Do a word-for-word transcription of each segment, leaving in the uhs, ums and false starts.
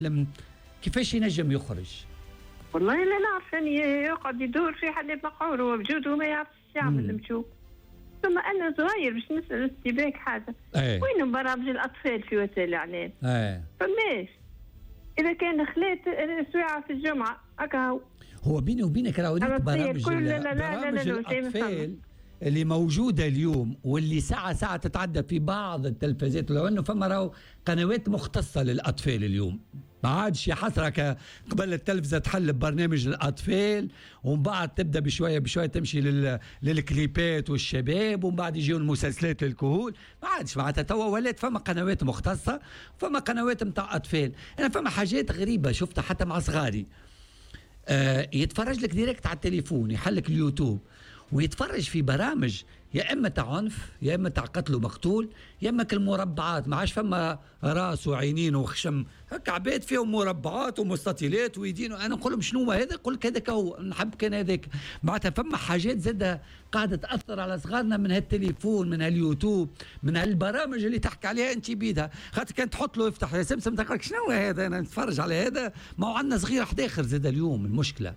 لم كيفاش ينجم يخرج؟ والله لا نعرف، يعني يقعد يدور في حل مقعور هو بجوده وما يعرفش يعمل مشوق. ثم انا صغير باش نسال استباك حاجه أيه. وين برامج الاطفال في وسائل الاعلام؟ ايه فماش اذا كان خلات ساعه في الجمعه هكا هو بيني وبينك راهو برامج لا لا لا برامج لا لا الاطفال اللي موجوده اليوم واللي ساعه ساعه تتعدى في بعض التلفزيات، لو انه فما راهو قنوات مختصه للاطفال اليوم. ما عادش يحسرك قبل التلفزه تحل ببرنامج للاطفال ومن بعد تبدا بشويه بشويه تمشي لل... للكليبات والشباب ومن بعد يجيو المسلسلات للكهول. ما عادش معناتها توا ولات فما قنوات مختصه، فما قنوات نتاع اطفال. انا فما حاجات غريبه شفتها حتى مع صغاري. آه يتفرج لك ديريكت على التليفون، يحلك اليوتيوب ويتفرج في برامج يا اما تاع عنف يا اما تاع قتل ومقتول يا اما كالمربعات. ما عادش فما راس وعينين وخشم، هكا عباد فيهم مربعات ومستطيلات ويدين. انا نقول لهم شنو هذا؟ يقول لك هذاك هو نحب كان هذاك. معناتها فما حاجات زاده قاعده تاثر على صغارنا من هالتليفون من هاليوتيوب من هالبرامج اللي تحكي عليها انت بيدها. خاطر كان تحط له يفتح يا سمسم تقول لك شنو هذا؟ انا نتفرج على هذا. ما هو عندنا صغير حداخر زاده اليوم. المشكله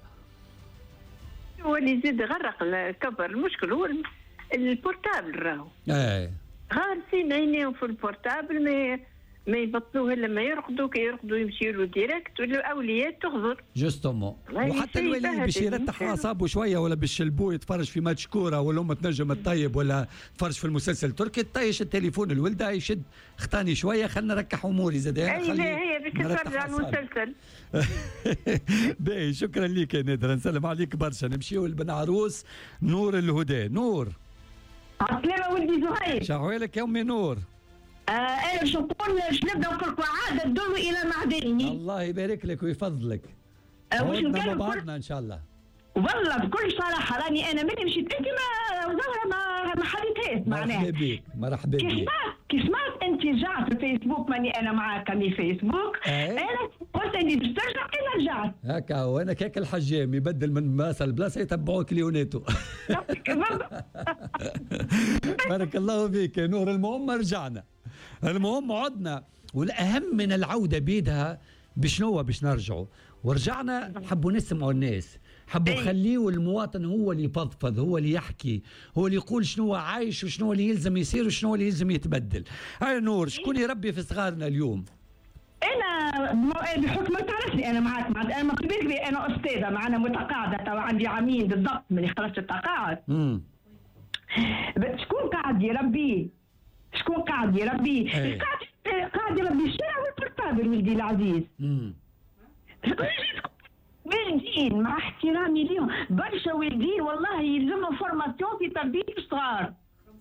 هو اللي زاد غرق الكبر. المشكل هو البورتابل راهو. ايه غارسين عينيهم في البورتابل، ما ما يبطلوه الا لما يرقدوا. كي يرقدوا يمشيوا له ديريكت والاولياء تغدر جوستومون. وحتى الولي باش يرتاح اعصابه شويه ولا باش البو يتفرج في ماتش كوره ولا ام تنجم الطيب ولا تفرج في المسلسل التركي طيش التليفون الولده يشد اختاني شويه خلينا نركح اموري زاد. اي لا هي باش تتفرج على المسلسل. باهي شكرا لك يا نادر، نسلم عليك برشا. نمشيو لبن عروس نور الهدى. نور عسلامة ولدي زهير. شعوالك يا امي نور. آه انا باش نقول باش نبدا نقول لكم عاده تدوروا الى معدني. الله يبارك لك ويفضلك. آه واش نكلم بعضنا ان شاء الله. والله بكل صراحه راني انا ملي مشيت انت ما زهره ما ما حديتهاش معناها. مرحبا بك مرحبا بك. كي سمعت كي سمعت انت رجعت في الفيسبوك ماني انا معاك في فيسبوك. أه؟ انا قلت اني باش ترجع انا رجعت. هكا هو انا كيك الحجام يبدل من بلاصه لبلاصه يتبعوك ليوناتو. بارك الله فيك يا نور. المهم رجعنا، المهم عدنا، والاهم من العوده بيدها بشنو باش نرجعوا. ورجعنا حبوا نسمعوا الناس، حبوا خليوا المواطن هو اللي يفضفض، هو اللي يحكي، هو اللي يقول شنو عايش وشنو اللي يلزم يصير وشنو اللي يلزم يتبدل. هاي نور شكون يربي في صغارنا اليوم؟ انا بحكم ما تعرفني انا معك معك انا ما بي انا استاذه معنا متقاعده توا عندي عامين بالضبط ملي خرجت التقاعد. امم شكون قاعد يربي؟ شكون قاعد يربي؟ أي. قاعد قاعد يربي الشارع والبورتابل ولدي العزيز. امم والدين مع احترامي ليهم برشا والدين والله يلزمهم فورماسيون في تربيه الصغار.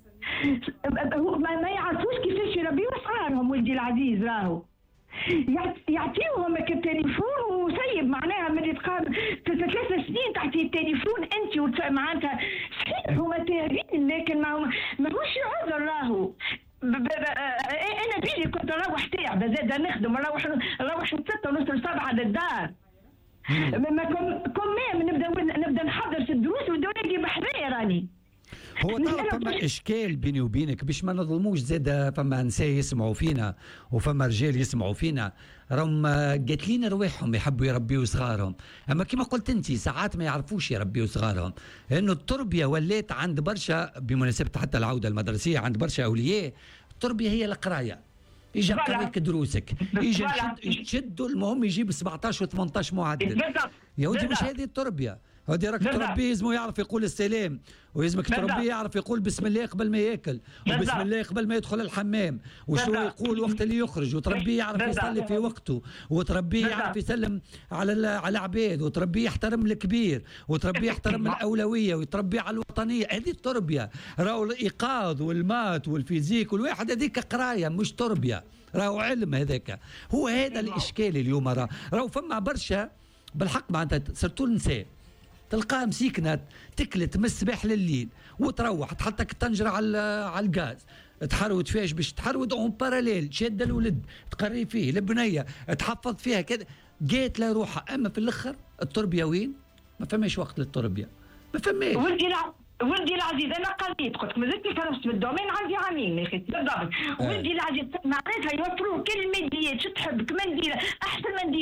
ما يعرفوش كيفاش يربيوا صغارهم ولدي العزيز راهو. يعطيوهم التليفون وسيب معناها ملي تقام ثلاث سنين تحت التليفون انت معناتها صحيح هما تاهبين لكن ماهوش عذر راهو. انا بيجي كنت نروح تعب زاد نخدم نروح نروح من ستة ونص لسبعة للدار. ما كم نبدا نبدا نحضر في الدروس ودوري بحذايا راني. هو ترى فما اشكال بيني وبينك باش ما نظلموش زاد. فما نساء يسمعوا فينا وفما رجال يسمعوا فينا راهم قاتلين رواحهم يحبوا يربيوا صغارهم، اما كما قلت انت ساعات ما يعرفوش يربيوا صغارهم. لانه التربيه ولات عند برشا بمناسبه حتى العوده المدرسيه عند برشا اولياء. التربيه هي القرايه. يجي يقريك دروسك، يجي يشدوا المهم يجيب سبعطاش و ثمنطاش معدل. يا ودي مش هذه التربيه. هودي راك تربيه يلزمو يعرف يقول السلام، ويلزمك تربيه يعرف يقول بسم الله قبل ما ياكل، وبسم الله قبل ما يدخل الحمام، وشنو يقول وقت اللي يخرج، وتربيه يعرف يصلي في وقته، وتربيه يعرف يسلم على على العباد، وتربيه يحترم الكبير، وتربيه يحترم الاولويه، ويتربيه على الوطنيه. هذه التربيه. راهو الايقاظ والمات والفيزيك والواحد هذيك قرايه مش تربيه، راهو علم هذاك. هو هذا الاشكال اليوم. راه راهو فما برشا بالحق معناتها سيرتو النساء تلقاها مسيكنه تكلت من الصباح لليل وتروح تحطك الطنجره على على الغاز تحرود فيهاش باش تحرود اون باراليل شاده الولد تقري فيه البنيه تحفظ فيها كذا جات لا روحها. اما في الاخر التربيه وين؟ ما فماش وقت للتربيه، ما فماش. ولدي ولدي العزيز انا قضيت قلت لك مازلت فرنسا بالدومين عندي عامين يا اخي بالضبط. ولدي العزيز معناتها يوفروا كل الماديات شو تحب كما ندير احسن ما ندير